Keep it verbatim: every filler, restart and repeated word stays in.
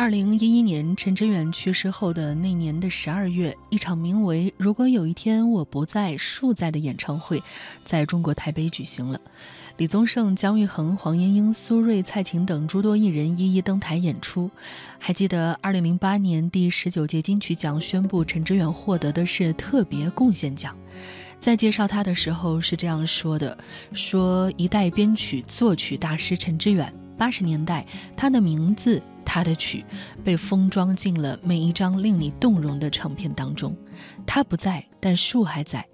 二零一一年，陈志远去世后的那年的十二月，一场名为《如果有一天我不在树在》的演唱会在中国台北举行了。李宗盛、姜育恒、黄莺莺、苏芮、蔡琴等诸多艺人一一登台演出。还记得二零零八年第十九届金曲奖宣布陈志远获得的是特别贡献奖。在介绍他的时候是这样说的，说一代编曲作曲大师陈志远，八十年代他的名字他的曲被封装进了每一张令你动容的唱片当中。他不在，但树还在，